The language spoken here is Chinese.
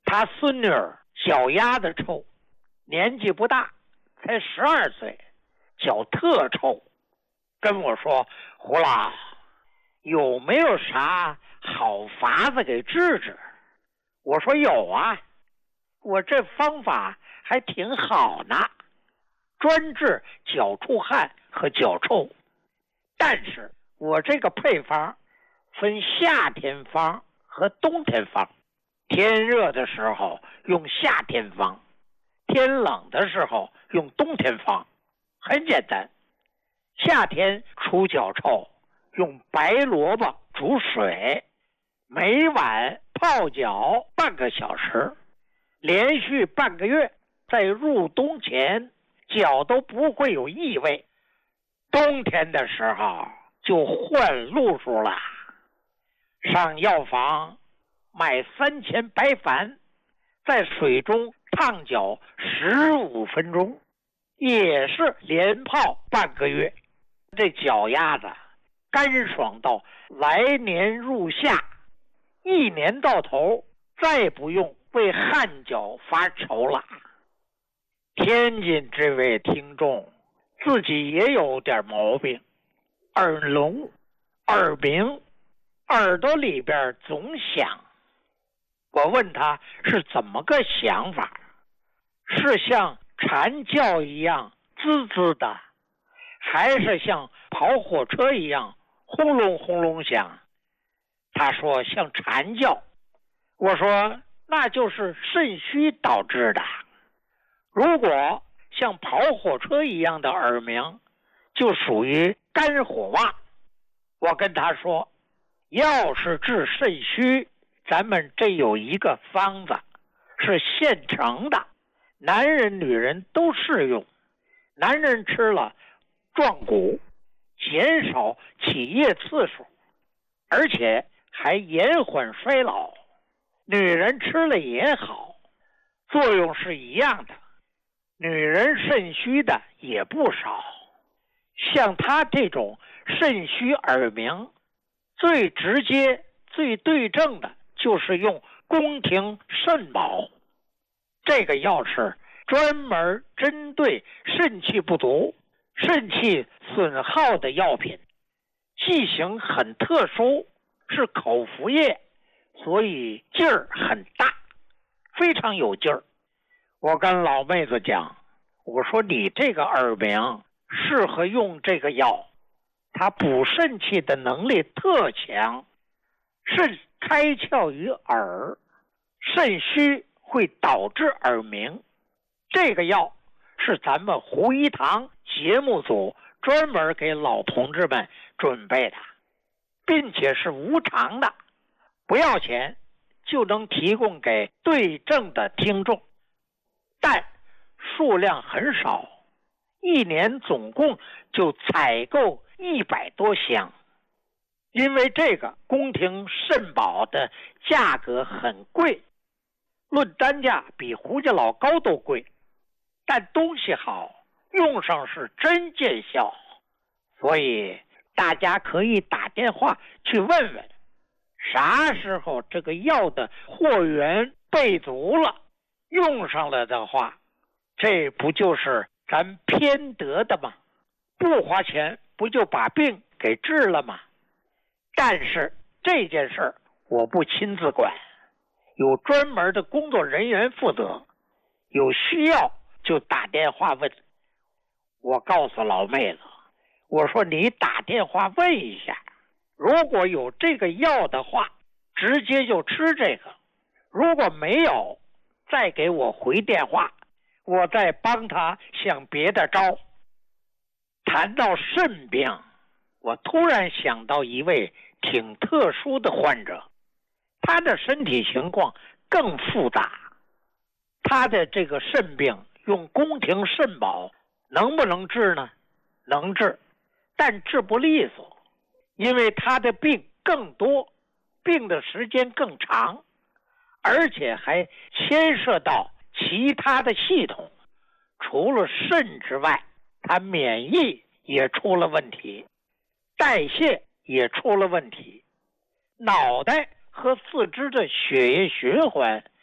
他孙女儿脚丫子臭，年纪不大，才12岁，脚特臭，跟我说：“胡老，有没有啥好法子给治治？”我说：“有啊，我这方法还挺好呢，专治脚出汗和脚臭。但是我这个配方分夏天方和冬天方，天热的时候用夏天方，天冷的时候用冬天方。很简单，夏天出脚臭，用白萝卜煮水，每晚泡脚半个小时，连续半个月，在入冬前脚都不会有异味。冬天的时候就换路数了，上药房买3000白矾，在水中烫脚15分钟，也是连泡半个月。这脚丫子干爽到来年入夏，一年到头再不用为汗脚发愁了。天津这位听众自己也有点毛病，耳聋、耳鸣，耳朵里边总响。我问他是怎么个想法，是像蝉叫一样滋滋的，还是像跑火车一样轰隆轰隆响？他说像蝉叫。我说那就是肾虚导致的。如果像跑火车一样的耳鸣，就属于肝火旺。我跟他说，要是治肾虚，咱们这有一个方子是现成的，男人女人都适用。男人吃了壮骨，减少起夜次数，而且还延缓衰老。女人吃了也好，作用是一样的。女人肾虚的也不少，像他这种肾虚耳鸣，最直接最对症的就是用宫廷肾宝。这个药是专门针对肾气不足、肾气损耗的药品，剂型很特殊，是口服液，所以劲儿很大，非常有劲儿。我跟老妹子讲，我说你这个耳鸣适合用这个药，它补肾气的能力特强。肾开窍于耳，肾虚会导致耳鸣。这个药是咱们胡一堂节目组专门给老同志们准备的，并且是无偿的，不要钱就能提供给对症的听众，但数量很少，一年总共就采购100多箱。因为这个宫廷肾宝的价格很贵，论单价比胡家老高都贵，但东西好，用上是真见效，所以大家可以打电话去问问，啥时候这个药的货源备足了，用上了的话，这不就是咱偏得的吗？不花钱不就把病给治了吗？但是这件事我不亲自管，有专门的工作人员负责，有需要就打电话问。我告诉老妹子，我说你打电话问一下，如果有这个药的话，直接就吃这个，如果没有，再给我回电话，我再帮他想别的招。谈到肾病，我突然想到一位挺特殊的患者，他的身体情况更复杂。他的这个肾病用宫廷肾宝能不能治呢？能治，但治不利索，因为他的病更多，病的时间更长，而且还牵涉到其他的系统。除了肾之外，他免疫也出了问题，代谢也出了问题，脑袋和四肢的血液循环